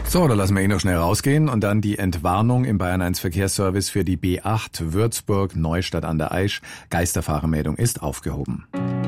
So, da lassen wir ihn noch schnell rausgehen und dann die Entwarnung im Bayern 1 Verkehrsservice für die B8 Würzburg Neustadt an der Aisch. Geisterfahrermeldung ist aufgehoben.